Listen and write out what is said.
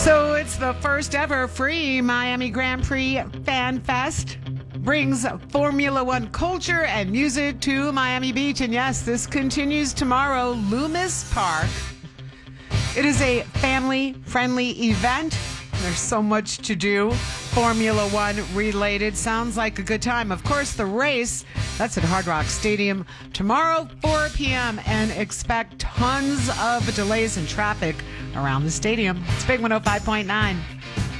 So it's the first ever free Miami Grand Prix Fan Fest. Brings Formula One culture and music to Miami Beach. And yes, this continues tomorrow, Loomis Park. It is a family-friendly event. There's so much to do, Formula One related. Sounds like a good time. Of course, the race, that's at Hard Rock Stadium tomorrow, 4 p.m. And expect tons of delays and traffic around the stadium. It's Big 105.9.